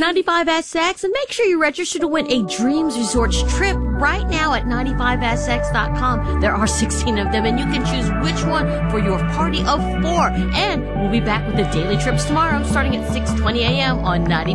95SX, and make sure you register to win a Dreams Resorts trip right now at 95sx.com. There are 16 of them, and you can choose which one for your party of 4. And we'll be back with the daily trips tomorrow, starting at 6:20 a.m. on 95.